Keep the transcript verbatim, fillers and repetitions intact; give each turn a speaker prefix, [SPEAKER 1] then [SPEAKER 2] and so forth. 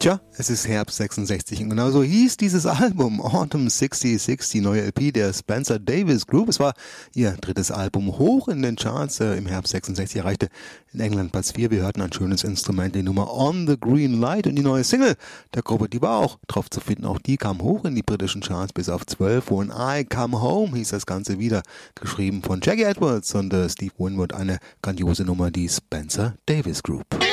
[SPEAKER 1] Tja, es ist Herbst sechsundsechzig und genau so hieß dieses Album, Autumn sechsundsechzig, die neue L P der Spencer Davis Group. Es war ihr drittes Album, hoch in den Charts. Äh, Im Herbst sechsundsechzig erreichte in England Platz vier. Wir hörten ein schönes Instrument, die Nummer On the Green Light, und die neue Single der Gruppe, die war auch drauf zu finden. Auch die kam hoch in die britischen Charts bis auf zwölf. When I Come Home hieß das Ganze wieder, geschrieben von Jackie Edwards und äh, Steve Winwood, eine grandiose Nummer, die Spencer Davis Group.